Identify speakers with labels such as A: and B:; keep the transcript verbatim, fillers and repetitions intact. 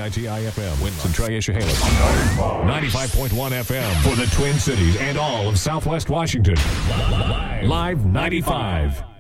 A: I T I F M, Winston, Triash, ninety-five point one F M for the Twin Cities and all of Southwest Washington. Live ninety-five.